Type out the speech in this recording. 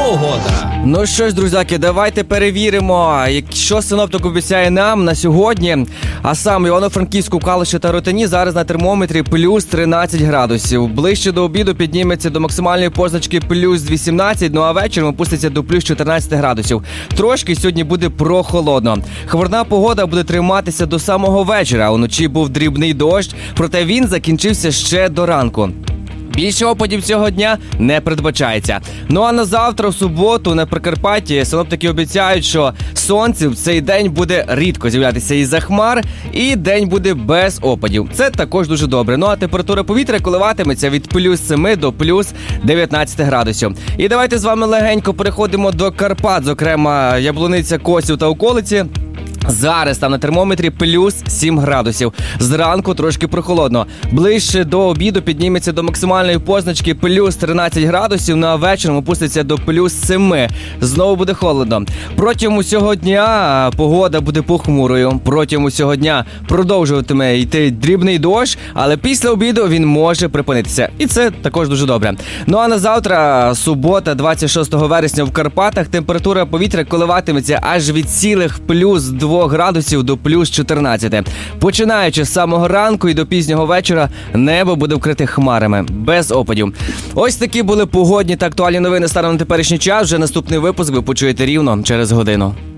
погода. Ну що ж, друзяки, давайте перевіримо, що синоптик обіцяє нам на сьогодні. А саме Івано-Франківську, Калуші та Ротині зараз на термометрі плюс 13 градусів. Ближче до обіду підніметься до максимальної позначки плюс 18, ну а вечором опуститься до плюс 14 градусів. Трошки сьогодні буде прохолодно. Хмарна погода буде триматися до самого вечора. Уночі був дрібний дощ, проте він закінчився ще до ранку. Більше опадів цього дня не передбачається. Ну а на завтра, в суботу, на Прикарпатті синоптики обіцяють, що сонце в цей день буде рідко з'являтися із-за хмар, і день буде без опадів. Це також дуже добре. Ну а температура повітря коливатиметься від плюс 7 до плюс 19 градусів. І давайте з вами легенько переходимо до Карпат, зокрема Яблуниця, Косів та околиці. Зараз там на термометрі плюс 7 градусів. Зранку трошки прохолодно. Ближче до обіду підніметься до максимальної позначки плюс 13 градусів, ну а вечором опуститься до плюс 7. Знову буде холодно. Протягом усього дня погода буде похмурою. Протягом усього дня продовжуватиме йти дрібний дощ, але після обіду він може припинитися. І це також дуже добре. Ну а на завтра, субота, 26 вересня в Карпатах, температура повітря коливатиметься аж від цілих плюс 2 градусів до плюс 14. Починаючи з самого ранку і до пізнього вечора, небо буде вкрите хмарами, без опадів. Ось такі були погодні та актуальні новини станом на теперішній час. Вже наступний випуск ви почуєте рівно через годину.